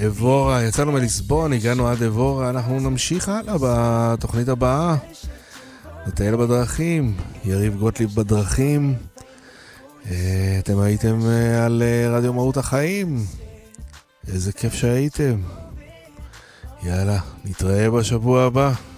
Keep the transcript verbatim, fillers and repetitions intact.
אבורה, יצאנו מליסבון, הגענו עד אבורה, אנחנו נמשיך הלאה בתוכנית הבאה. לטייל בדרכים, יריב גוטליב בדרכים. אתם הייתם על רדיו מהות החיים. איזה כיף שהייתם. יאללה, נתראה בשבוע הבא.